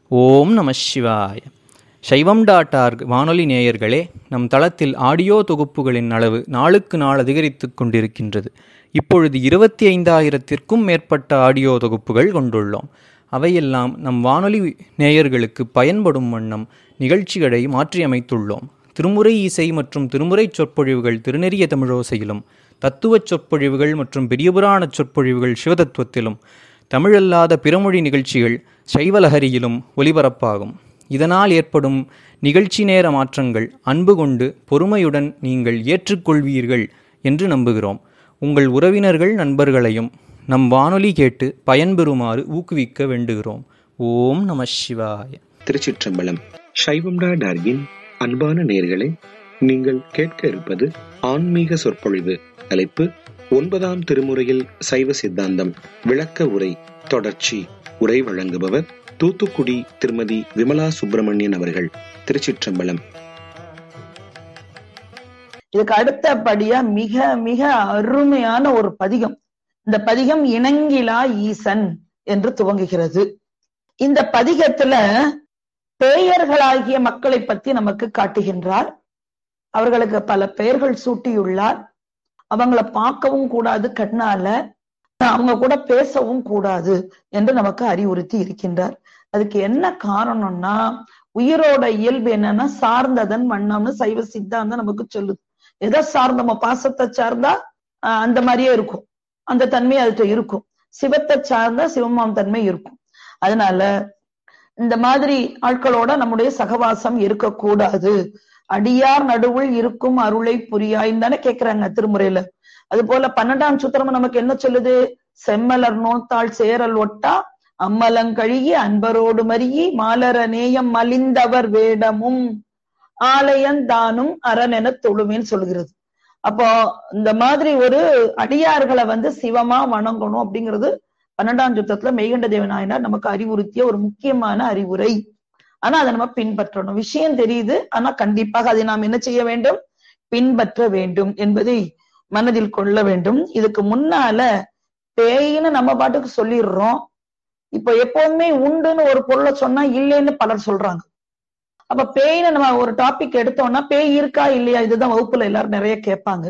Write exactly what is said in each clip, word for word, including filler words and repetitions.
ஓம் நம சிவாய. சைவம் டாட் ஆர்க் வானொலி நேயர்களே, நம் தளத்தில் ஆடியோ தொகுப்புகளின் அளவு நாளுக்கு நாள் அதிகரித்து கொண்டிருக்கின்றது. இப்பொழுது இருபத்தி ஐந்தாயிரத்திற்கும் மேற்பட்ட ஆடியோ தொகுப்புகள் கொண்டுள்ளோம். அவையெல்லாம் நம் வானொலி நேயர்களுக்கு பயன்படும் வண்ணம் நிகழ்ச்சிகளை மாற்றியமைத்துள்ளோம். திருமுறை இசை மற்றும் திருமுறை சொற்பொழிவுகள் திருநெறிய தமிழோசையிலும், தத்துவச் சொற்பொழிவுகள் மற்றும் பெரியபுராண சொற்பொழிவுகள் சிவதத்துவத்திலும், தமிழல்லாத பிறமொழி நிகழ்ச்சிகள் சைவலஹரியிலும் ஒலிபரப்பாகும். இதனால் ஏற்படும் நிகழ்ச்சி நேர மாற்றங்கள் அன்பு கொண்டு பொறுமையுடன் நீங்கள் ஏற்றுக்கொள்வீர்கள் என்று நம்புகிறோம். உங்கள் உறவினர்கள் நண்பர்களையும் நம் வானொலி கேட்டு பயன்பெறுமாறு ஊக்குவிக்க வேண்டுகிறோம். ஓம் நம சிவாய. திருச்சிற்றம்பலம். சைவம் டாட் ஆர்கின் அன்பான நேயர்களே, நீங்கள் கேட்க இருப்பது ஆன்மீக சொற்பொழிவு. தலைப்பு ஒன்பதாம் திருமுறையில் சைவ சித்தாந்தம் விளக்க உரை தொடர்ச்சி. உரை வழங்குபவர் தூத்துக்குடி திருமதி விமலா சுப்பிரமணியன் அவர்கள். திருச்சிற்றம்பலம். இதுக்கு அடுத்தபடியா மிக மிக அருமையான ஒரு பதிகம். இந்த பதிகம் இணங்கிலா ஈசன் என்று துவங்குகிறது. இந்த பதிகத்துல பேயர்களாகிய மக்களை பத்தி நமக்கு காட்டுகின்றார். அவர்களுக்கு பல பெயர்கள் சூட்டியுள்ளார். அவங்கள பார்க்கவும் கூடாது கண்ணால, அவங்க கூட பேசவும் கூடாது என்று நமக்கு அறிவுறுத்தி இருக்கின்றார். அதுக்கு என்ன காரணம்னா, உயிரோட இயல்பு என்னன்னா சார்ந்ததன் வண்ணம்னு சைவ சித்தாந்தம் நமக்கு சொல்லுது. எதை சார்ந்தமோ, பாசத்தை சார்ந்தா ஆஹ் அந்த மாதிரியே இருக்கும், அந்த தன்மை அதுகிட்ட இருக்கும். சிவத்தை சார்ந்தா சிவமாம் தன்மை இருக்கும். அதனால இந்த மாதிரி ஆட்களோட நம்முடைய சகவாசம் இருக்கக்கூடாது. அடியார் நடுவுள் இருக்கும் அருளை புரியாயின்னு தானே கேக்குறாங்க திருமுறையில. அது போல பன்னெண்டாம் சூத்திரம் நமக்கு என்ன சொல்லுது? செம்மலர் நோத்தாள் சேரல் ஒட்டா அம்மலங்கழிய அன்பரோடு மறியி மாலர நேயம் மலிந்தவர் வேடமும் ஆலயந்தானும் அரண் என தொழுமேன்னு சொல்லுகிறது. அப்போ இந்த மாதிரி ஒரு அடியார்களை வந்து சிவமா வணங்கணும் அப்படிங்கிறது பன்னெண்டாம் சூத்திரத்துல மெய்கண்ட தேவநாயனார் நமக்கு அறிவுறுத்திய ஒரு முக்கியமான அறிவுரை. ஆனா அதை நம்ம பின்பற்றணும். விஷயம் தெரியுது, ஆனா கண்டிப்பாக அதை நாம் என்ன செய்ய வேண்டும்? பின்பற்ற வேண்டும் என்பதை மனதில் கொள்ள வேண்டும். இதுக்கு முன்னால பேயின்னு நம்ம பாட்டுக்கு சொல்லிடுறோம். இப்ப எப்பவுமே உண்டுன்னு ஒரு பொருளை சொன்னா இல்லைன்னு பலர் சொல்றாங்க. அப்ப பேயின்னு நம்ம ஒரு டாபிக் எடுத்தோம்னா பேய் இருக்கா இல்லையா, இதுதான் வகுப்புல எல்லாரும் நிறைய கேட்பாங்க.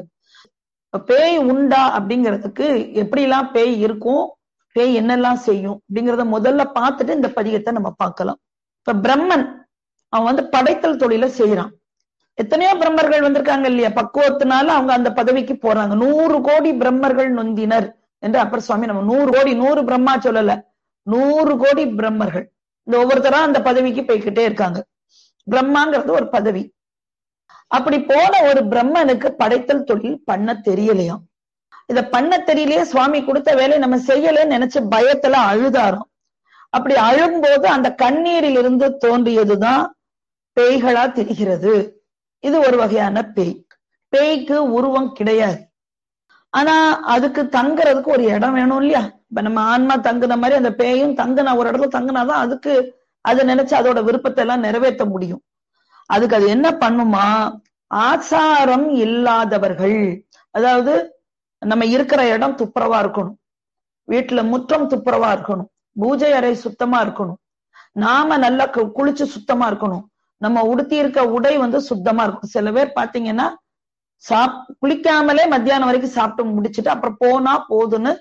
பேய் உண்டா அப்படிங்கிறதுக்கு எப்படி எல்லாம் பேய் இருக்கும், பேய் என்னெல்லாம் செய்யும் அப்படிங்கிறத முதல்ல பார்த்துட்டு இந்த பதிகத்தை நம்ம பார்க்கலாம். இப்ப பிரம்மன் அவன் வந்து படைத்தல் தொழில செய்யறான். எத்தனையோ பிரம்மர்கள் வந்திருக்காங்க இல்லையா, பக்குவத்தினால அவங்க அந்த பதவிக்கு போறாங்க. நூறு கோடி பிரம்மர்கள் நொந்தினர் என்று அப்பர் சுவாமி நம்ம நூறு கோடி நூறு பிரம்மா சொல்லல, நூறு கோடி பிரம்மர்கள் இந்த ஒவ்வொருத்தரா அந்த பதவிக்கு போய்கிட்டே இருக்காங்க. பிரம்மாங்கிறது ஒரு பதவி. அப்படி போன ஒரு பிரம்மனுக்கு படைத்தல் தொழில் பண்ண தெரியலையாம். இத பண்ண தெரியலையே, சுவாமி கொடுத்த வேலையை நம்ம செய்யலன்னு நினைச்சு பயத்துல அழுதாரோம். அப்படி அழும்போது அந்த கண்ணீரில் இருந்து தோன்றியதுதான் பேய்களா தெரிகிறது. இது ஒரு வகையான பேய். பேய்க்கு உருவம் கிடையாது, ஆனா அதுக்கு தங்குறதுக்கு ஒரு இடம் வேணும் இல்லையா. இப்ப நம்ம ஆன்மா தங்குன மாதிரி அந்த பேயும் தங்குனா ஒரு இடத்துல தங்குனாதான் அதுக்கு அதை நினைச்சு அதோட விருப்பத்தை எல்லாம் நிறைவேற்ற முடியும். அதுக்கு அது என்ன பண்ணுமா, ஆச்சாரம் இல்லாதவர்கள், அதாவது நம்ம இருக்கிற இடம் துப்புரவா இருக்கணும், வீட்டுல முற்றம் துப்புரவா இருக்கணும், பூஜை அறை சுத்தமா இருக்கணும், நாம நல்லா குளிச்சு சுத்தமா இருக்கணும், நம்ம உடுத்தி இருக்க உடை வந்து சுத்தமா இருக்கும். சில பேர் பாத்தீங்கன்னா சாப் குளிக்காமலே மத்தியானம் வரைக்கும் சாப்பிட்டு முடிச்சுட்டு அப்புறம் போனா போதுன்னு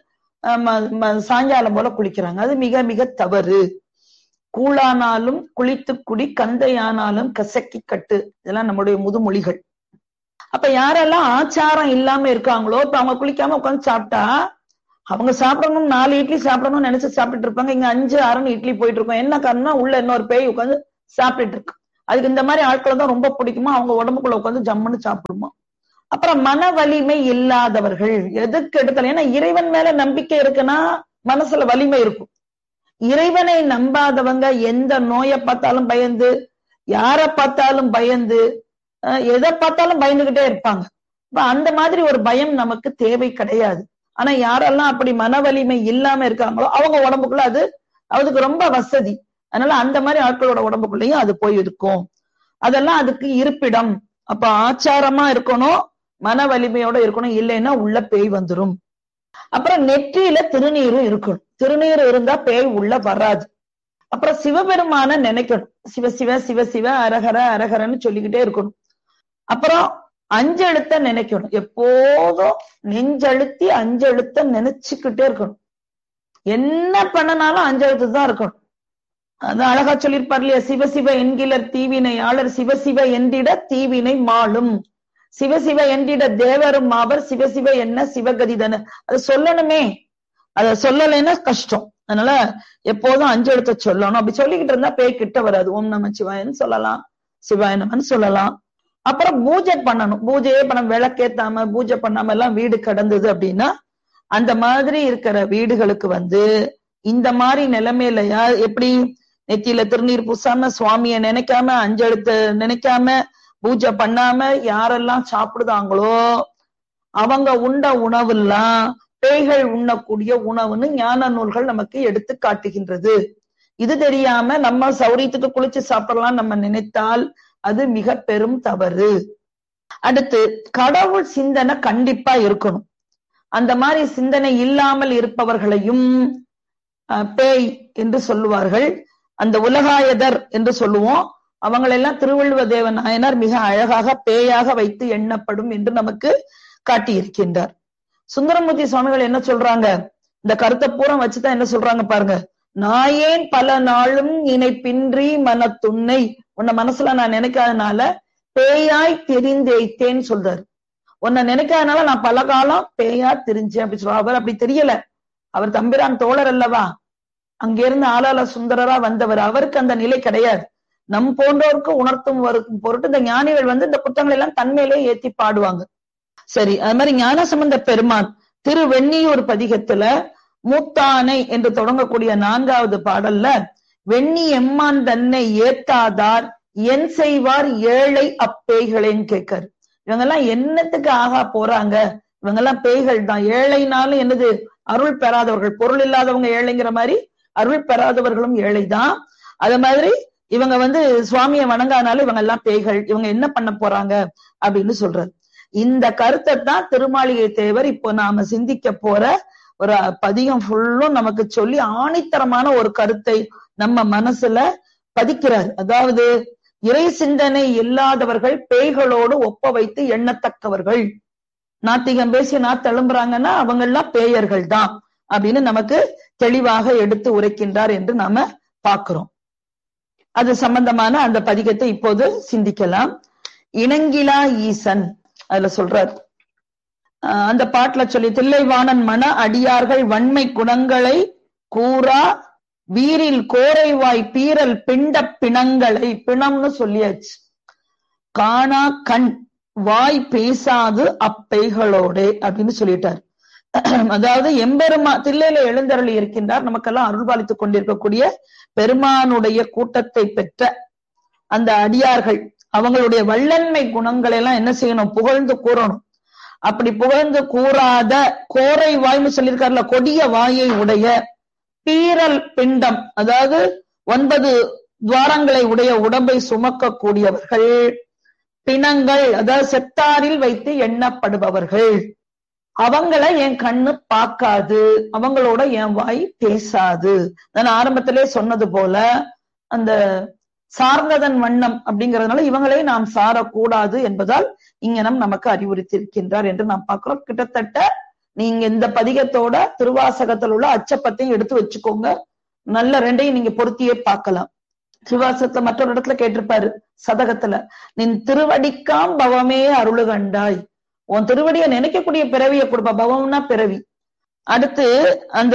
சாயங்காலம் போல குளிக்கிறாங்க. அது மிக மிக தவறு. கூழானாலும் குளித்து குடி, கந்தையானாலும் கசக்கி கட்டு, இதெல்லாம் நம்முடைய முதுமொழிகள். அப்ப யாரெல்லாம் ஆச்சாரம் இல்லாம இருக்காங்களோ, இப்ப அவங்க குளிக்காம உட்காந்து சாப்பிட்டா, அவங்க சாப்பிடணும் நாலு இட்லி சாப்பிடணும்னு நினைச்சு சாப்பிட்டு இருப்பாங்க. இங்க அஞ்சு ஆறுன்னு இட்லி போயிட்டு இருக்கோம். என்ன காரணம்? உள்ள இன்னொரு பேய் உட்காந்து சாப்பிட்டுட்டு இருக்கு. அதுக்கு இந்த மாதிரி ஆட்களை தான் ரொம்ப பிடிக்குமா, அவங்க உடம்புக்குள்ள உட்காந்து ஜம்முன்னு சாப்பிடுமா. அப்புறம் மன வலிமை இல்லாதவர்கள், எதுக்கு எடுத்தாலும், ஏன்னா இறைவன் மேல நம்பிக்கை இருக்குன்னா மனசுல வலிமை இருக்கும். இறைவனை நம்பாதவங்க எந்த நோயை பார்த்தாலும் பயந்து, யார பார்த்தாலும் பயந்து, எதை பார்த்தாலும் பயந்துகிட்டே இருப்பாங்க. இப்ப அந்த மாதிரி ஒரு பயம் நமக்கு தேவை கிடையாது. ஆனா யாரெல்லாம் அப்படி மன வலிமை இல்லாம இருக்காங்களோ அவங்க உடம்புக்குள்ள அது அதுக்கு ரொம்ப வசதி. அதனால அந்த மாதிரி ஆட்களோட உடம்புக்குள்ளேயும் அது போய் இருக்கும். அதெல்லாம் அதுக்கு இருப்பிடம். அப்ப ஆச்சாரமா இருக்கணும், மன வலிமையோட இருக்கணும், இல்லைன்னா உள்ள பேய் வந்துரும். அப்புறம் நெற்றியில திருநீரும் இருக்கணும். திருநீர் இருந்தா பேய் உள்ள வராது. அப்புறம் சிவபெருமான நினைக்கணும். சிவ சிவ சிவ சிவ அரகர அரகரன்னு சொல்லிக்கிட்டே இருக்கணும். அப்புறம் அஞ்செழுத்த நினைக்கணும். எப்போதும் நெஞ்செழுத்தி அஞ்செழுத்த நினைச்சுக்கிட்டே இருக்கணும். என்ன பண்ணனாலும் அஞ்செழுத்து தான் இருக்கணும். அது அழகா சொல்லியிருப்பார் இல்லையா, சிவசிவ என்கிலர் தீவினை ஆளர் சிவசிவ என்றிட தீவினை மாளும், சிவசிவ என்றிட தேவரும் மாவர் சிவசிவ என்ன சிவகதிதன. அது சொல்லணுமே, அத சொல்லலைன்னா கஷ்டம். அதனால எப்போதும் அஞ்சு எழுத்த சொல்லணும். அப்படி சொல்லிக்கிட்டு இருந்தா பேய் கிட்ட வராது. ஓம் நம சிவாயன்னு சொல்லலாம், சிவாய நமன்னு சொல்லலாம். அப்புறம் பூஜை பண்ணணும். பூஜையே பண்ண விளக்கேத்தாம பூஜை பண்ணாம எல்லாம் வீடு கடந்தது அப்படின்னா அந்த மாதிரி இருக்கிற வீடுகளுக்கு வந்து இந்த மாதிரி நிலைமையிலயா எப்படி நெத்தியில திருநீர் பூசாம சுவாமிய நினைக்காம அஞ்செழுத்த நினைக்காம பூஜை பண்ணாம யாரெல்லாம் சாப்பிடுதாங்களோ அவங்க உண்ட உணவெல்லாம் பேய்கள் உண்ணக்கூடிய உணவுன்னு ஞான நூல்கள் நமக்கு எடுத்து காட்டுகின்றது. இது தெரியாம நம்ம சௌரியத்துக்கு குளிச்சு சாப்பிடலாம் நம்ம நினைத்தால் அது மிக பெரும் தவறு. அடுத்து கடவுள் சிந்தனை கண்டிப்பா இருக்கணும். அந்த மாதிரி சிந்தனை இல்லாமல் இருப்பவர்களையும் பேய் என்று சொல்லுவார்கள். அந்த உலகாயதர் என்று சொல்லுவோம். அவங்களெல்லாம் திருவள்ளுவ தேவ நாயனார் மிக அழகாக பேயாக வைத்து எண்ணப்படும் என்று நமக்கு காட்டியிருக்கின்றார். சுந்தரமூர்த்தி சுவாமிகள் என்ன சொல்றாங்க, இந்த கருத்தை பூரா வச்சுதான் என்ன சொல்றாங்க பாருங்க. நாயேன் பல நாளும் இணைப்பின்றி மனத்துன்னை, உன்னை மனசுல நான் நினைக்காதனால பேயாய் தெரிந்தேன் சொல்றாரு. உன்னை நினைக்காதனால நான் பல காலம் பேயா தெரிஞ்சேன் அப்படி சொல்ற. அவர் அப்படி தெரியல, அவர் தம்பிரான் தோழர் அல்லவா, அங்கிருந்து ஆளாள சுந்தரரா வந்தவர். அவருக்கு அந்த நிலை கிடையாது. நம் போன்றோருக்கு உணர்த்தும் பொருட்டு இந்த ஞானிகள் வந்து இந்த புத்தகங்கள் எல்லாம் தன்மையிலே ஏத்தி பாடுவாங்க. சரி, அது மாதிரி ஞானசம்பந்த பெருமான் திரு வெண்ணியூர் பதிகத்துல மூத்தானை என்று தொடங்கக்கூடிய நான்காவது பாடல்ல வெண்ணி எம்மான் தன்னை ஏத்தாதார் என் செய்வார் ஏழை அப்பேய்களேன்னு கேட்காரு. இவங்க எல்லாம் என்னத்துக்கு ஆகா போறாங்க, இவங்க எல்லாம் பேய்கள் தான். ஏழைனாலும் என்னது, அருள் பெறாதவர்கள், பொருள் இல்லாதவங்க ஏழைங்கிற மாதிரி அருள் பெறாதவர்களும் ஏழைதான். அது மாதிரி இவங்க வந்து சுவாமியை வணங்கானாலும் இவங்க எல்லாம் பேய்கள், இவங்க என்ன பண்ண போறாங்க அப்படின்னு சொல்றாரு. இந்த கருத்தை தான் திருமாளிகை தேவர் இப்போ நாம சிந்திக்க போற ஒரு பதிகம் ஃபுல்லும் நமக்கு சொல்லி ஆணித்தரமான ஒரு கருத்தை நம்ம மனசுல பதிக்கிறார். அதாவது இறை சிந்தனை இல்லாதவர்கள் பேய்களோடு ஒப்ப வைத்து எண்ணத்தக்கவர்கள். நாத்திகம் பேசி நாத்து எழும்புறாங்கன்னா அவங்க எல்லாம் பேயர்கள் தான் அப்படின்னு நமக்கு தெளிவாக எடுத்து உரைக்கின்றார் என்று நாம பார்க்கிறோம். அது சம்பந்தமான அந்த பதிகத்தை இப்போது சிந்திக்கலாம். இணங்கிலா ஈசன் அதுல சொல்றார். அந்த பாட்டுல சொல்லி தில்லைவாணன் மன அடியார்கள் வன்மை குணங்களை கூறா வீரில் கோரைவாய் பீரல் பிண்ட பிணங்களை, பிணம்னு சொல்லியாச்சு, காணா கண் வாய் பேசாது அப்பைகளோட அப்படின்னு சொல்லிட்டார். அதாவது எம்பெருமா தில்லையில எழுந்தருளி இருக்கின்றார், நமக்கெல்லாம் அருள்பாலித்துக் கொண்டிருக்கக்கூடிய பெருமானுடைய கூட்டத்தை பெற்ற அந்த அடியார்கள் அவங்களுடைய வல்லன்மை குணங்களை எல்லாம் என்ன செய்யணும், புகழ்ந்து கூறணும். அப்படி புகழ்ந்து கூறாத கோரை வாய்னு சொல்லியிருக்காருல, கொடிய வாயை உடைய பீரல் பிண்டம், அதாவது ஒன்பது துவாரங்களை உடைய உடம்பை சுமக்க கூடியவர்கள், பிணங்கள் அதாவது செத்தாரில் வைத்து எண்ணப்படுபவர்கள், அவங்களை என் கண்ணு பார்க்காது, அவங்களோட என் வாய் பேசாது. நான் ஆரம்பத்திலே சொன்னது போல அந்த சார்ந்ததன் வண்ணம் அப்படிங்கிறதுனால இவங்களை நாம் சாரக்கூடாது என்பதால் இங்கனம் நமக்கு அறிவுறுத்தியிருக்கின்றார் என்று நாம் பார்க்கிறோம். கிட்டத்தட்ட நீங்க இந்த பதிகத்தோட திருவாசகத்தில் உள்ள அச்சப்பத்தையும் எடுத்து வச்சுக்கோங்க. நல்ல ரெண்டையும் நீங்க பொருத்தியே பார்க்கலாம். திருவாசகத்துல மற்றொரு இடத்துல கேட்டிருப்பாரு சதகத்துல, நின் திருவடிக்காம் பவமே அருளு கண்டாய், உன் திருவடியை நினைக்கக்கூடிய பிறவியை கொடுப்பா, பவம்னா பிறவி. அடுத்து அந்த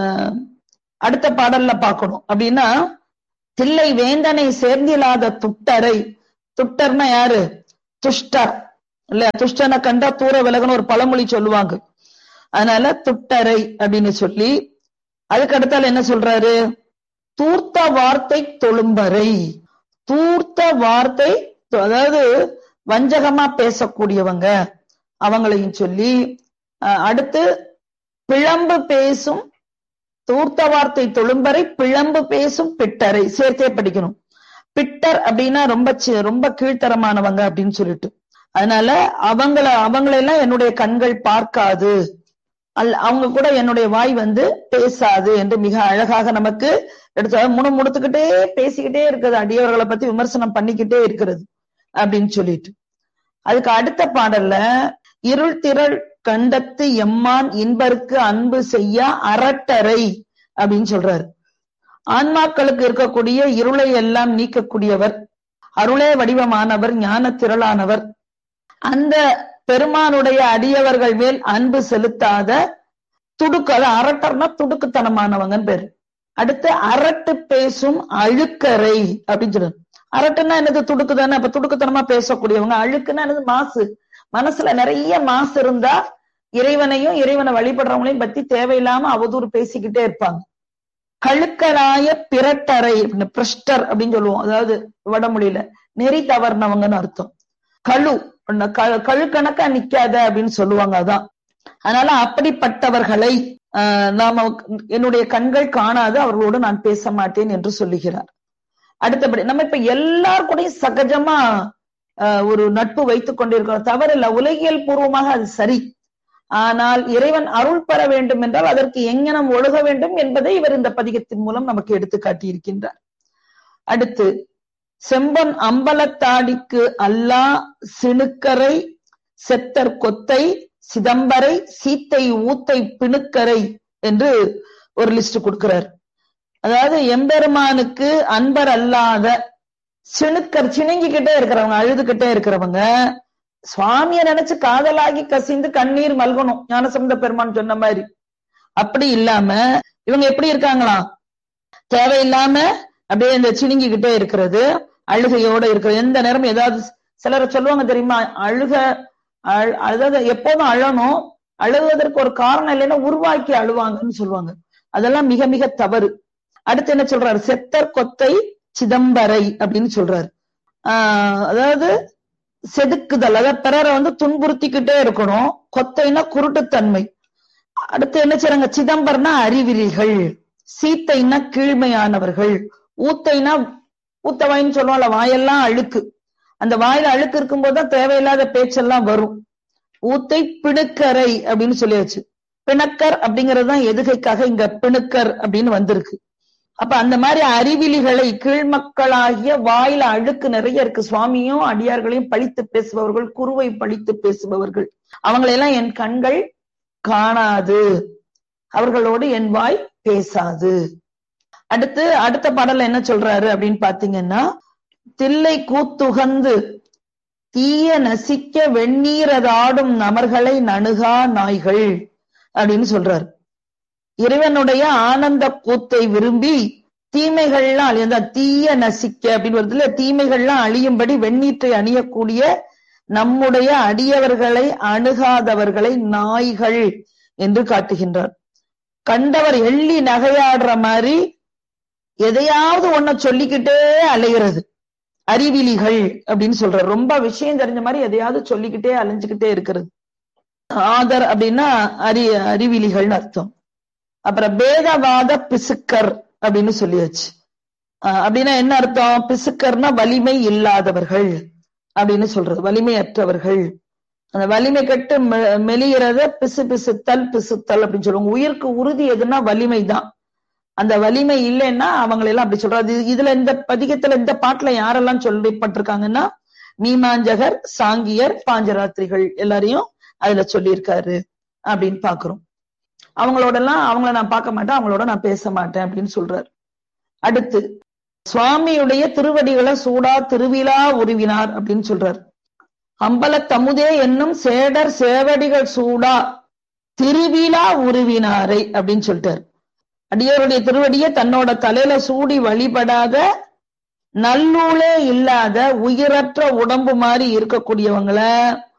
அடுத்த பாடல்ல பார்க்கணும் அப்படின்னா, தில்லை வேந்தனை சேர்ந்தில்லாத துட்டரை, துட்டர்னா யாரு, துஷ்டர் இல்ல, துஷ்டனை கண்டா தூர விலகன்னு ஒரு பழமொழி சொல்லுவாங்க. அதனால துட்டரை அப்படின்னு சொல்லி அதுக்கு அடுத்தால என்ன சொல்றாரு, தூர்த்த வார்த்தை தொழும்பரை, தூர்த்த வார்த்தை அதாவது வஞ்சகமா பேசக்கூடியவங்க அவங்களையும் சொல்லி, அடுத்து பிழம்பு பேசும் தூர்த்த வார்த்தை தொழும்பரை பிழம்பு பேசும் பிட்டரை சேர்த்தே படிக்கணும். பிட்டர் அப்படின்னா ரொம்ப ரொம்ப கீழ்த்தரமானவங்க அப்படின்னு சொல்லிட்டு, அதனால அவங்கள அவங்களெல்லாம் என்னுடைய கண்கள் பார்க்காது அல் அவங்க கூட என்னுடைய வாய் வந்து பேசாது என்று மிக அழகாக நமக்கு எடுத்து முணு முடுத்துக்கிட்டே பேசிக்கிட்டே இருக்கிறது, அடியவர்களை பத்தி விமர்சனம் பண்ணிக்கிட்டே இருக்கிறது அப்படின்னு சொல்லிட்டு. அதுக்கு அடுத்த பாடல்ல இருள் திரள் கண்டத்து எம்மான் இன்பருக்கு அன்பு செய்ய அரட்டரை அப்படின்னு சொல்றாரு. ஆன்மாக்களுக்கு இருக்கக்கூடிய இருளை எல்லாம் நீக்கக்கூடியவர், அருளே வடிவமானவர், ஞான திரளானவர். அந்த பெருமானுடைய அடியவர்கள் மேல் அன்பு செலுத்தாத துடுக்கு, அது அரட்டர்னா துடுக்குத்தனமானவங்கன்னு பேரு. அடுத்து அரட்டு பேசும் அழுக்கரை அப்படின்னு சொல்றாரு. அரட்டுன்னா என்னது? துடுக்கு தானே. அப்ப துடுக்குத்தனமா பேசக்கூடியவங்க. அழுக்குன்னா என்னது? மாசு. மனசுல நிறைய மாசு இருந்தா இறைவனையும் இறைவனை வழிபடுறவங்களையும் பத்தி தேவையில்லாம அவதூறு பேசிக்கிட்டே இருப்பாங்க. கழுக்கராய பிரட்டரை, பிரஷ்டர் அப்படின்னு சொல்லுவோம். அதாவது வடமொழியில நெறி தவறினவங்கன்னு அர்த்தம். கழு கழுக்கணக்கா நிக்காத அப்படின்னு சொல்லுவாங்க. அதான். அதனால அப்படிப்பட்டவர்களை ஆஹ் நாம என்னுடைய கண்கள் காணாது, அவர்களோடு நான் பேச மாட்டேன் என்று சொல்லுகிறார். அடுத்தபடி நம்ம இப்ப எல்லார் கூடயும் சகஜமா ஆஹ் ஒரு நட்பு வைத்துக் கொண்டிருக்கிறோம், தவறில்லை, உலகியல் பூர்வமாக அது சரி. ஆனால் இறைவன் அருள் பெற வேண்டும் என்றால் அதற்கு எங்கனம் ஒழுக வேண்டும் என்பதை இவர் இந்த பதிகத்தின் மூலம் நமக்கு எடுத்து காட்டியிருக்கின்றார். அடுத்து செம்பன் அம்பலத்தாடிக்கு அல்லா சிணுக்கரை செத்தர் கொத்தை சிதம்பரை சீத்தை ஊத்தை பிணுக்கரை என்று ஒரு லிஸ்ட் கொடுக்கிறார். அதாவது எம்பெருமானுக்கு அன்பர் அல்லாத சிணுக்கர், சிணுங்கிக்கிட்டே இருக்கிறவங்க, அழுதுகிட்டே இருக்கிறவங்க, சுவாமிய நினைச்சு காதலாகி கசிந்து கண்ணீர் மல்கணும், ஞானசம்பந்த பெருமான் சொன்ன மாதிரி. அப்படி இல்லாம இவங்க எப்படி இருக்காங்களாம்? தேவையில்லாம அப்படியே இந்த சிணுங்கிக்கிட்டே இருக்கிறது, அழுகையோட இருக்கிறது. எந்த நேரம் ஏதாவது சிலரை சொல்லுவாங்க தெரியுமா, அழுக அதாவது எப்போதும் அழணும், அழுவதற்கு ஒரு காரணம் இல்லைன்னா உருவாக்கி அழுவாங்கன்னு சொல்லுவாங்க. அதெல்லாம் மிக மிக தவறு. அடுத்து என்ன சொல்றாரு? செத்தர் கொத்தை சிதம்பரை அப்படின்னு சொல்றாரு. ஆஹ் அதாவது செதுக்குதல், அதாவது பிறரை வந்து துன்புறுத்திக்கிட்டே இருக்கணும். கொத்தைனா குருட்டுத்தன்மை. அடுத்து என்ன செய்றாங்க? சிதம்பரம்னா அறிவிலிகள், சீத்தைனா கீழ்மையானவர்கள், ஊத்தைனா ஊத்தவாயின்னு சொல்லுவாங்கல்ல, வாயெல்லாம் அழுக்கு. அந்த வாயில அழுக்கு இருக்கும்போதுதான் தேவையில்லாத பேச்செல்லாம் வரும். ஊத்தை பிணுக்கரை அப்படின்னு சொல்லியாச்சு. பிணக்கர் அப்படிங்கறதுதான் எதுகைக்காக இங்க பிணுக்கர் அப்படின்னு வந்திருக்கு. அப்ப அந்த மாதிரி அறிவிலிகளை, கீழ்மக்களாகிய வாயில அழுக்கு நிறைய இருக்கு, சுவாமியும் அடியார்களையும் பழித்து பேசுபவர்கள், குருவை பழித்து பேசுபவர்கள், அவங்களெல்லாம் என் கண்கள் காணாது, அவர்களோடு என் வாய் பேசாது. அடுத்து அடுத்த பாடல்ல என்ன சொல்றாரு அப்படின்னு பாத்தீங்கன்னா, தில்லை கூத்துகந்து தீய நசிக்க வெந்நீரதாடும் நமர்களை நணுகா நாய்கள் அப்படின்னு சொல்றாரு. இறைவனுடைய ஆனந்த கூத்தை விரும்பி தீமைகள்லாம் அந்த தீய நசிக்க அப்படின்னு வருதுல, தீமைகள்லாம் அழியும்படி வெந்நீற்றை அணியக்கூடிய நம்முடைய அடியவர்களை அணுகாதவர்களை நாய்கள் என்று காட்டுகின்றார். கண்டவர் எள்ளி நகையாடுற மாதிரி எதையாவது ஒன்ன சொல்லிக்கிட்டே அலைகிறது, அறிவிலிகள் அப்படின்னு சொல்ற. ரொம்ப விஷயம் தெரிஞ்ச மாதிரி எதையாவது சொல்லிக்கிட்டே அலைஞ்சுக்கிட்டே இருக்கிறது. ஆதர் அப்படின்னா அறி அறிவிலிகள்னு அர்த்தம். அப்புறம் பேதவாத பிசுக்கர் அப்படின்னு சொல்லியாச்சு. அஹ் அப்படின்னா என்ன அர்த்தம்? பிசுக்கர்னா வலிமை இல்லாதவர்கள் அப்படின்னு சொல்றது, வலிமையற்றவர்கள். அந்த வலிமை கட்டு மெலிகிறத பிசு பிசுத்தல் பிசுத்தல் அப்படின்னு சொல்லுவாங்க. உயிருக்கு உறுதி எதுன்னா வலிமை தான். அந்த வலிமை இல்லைன்னா அவங்களெல்லாம் அப்படி சொல்றாரு. இதுல இந்த பதிகத்துல இந்த பாட்டுல யாரெல்லாம் சொல்லப்பட்டிருக்காங்கன்னா, மீமாஞ்சகர், சாங்கியர், பாஞ்சராத்திரிகள் எல்லாரையும் அதுல சொல்லியிருக்காரு அப்படின்னு பாக்குறோம். அவங்களோட எல்லாம் அவங்கள நான் பார்க்க மாட்டேன், அவங்களோட நான் பேச மாட்டேன் அப்படின்னு சொல்றாரு. அடுத்து சுவாமியுடைய திருவடிகளை சூடா திருவிழா உருவினார் அப்படின்னு சொல்றாரு. அம்பல தமுதே என்னும் சேடர் சேவடிகள் சூடா திருவிழா உருவினாரை அப்படின்னு சொல்லிட்டாரு. அடியோருடைய திருவடியை தன்னோட தலையில சூடி வழிபடாத, நல்லூளே இல்லாத உயிரற்ற உடம்பு மாதிரி இருக்கக்கூடியவங்கள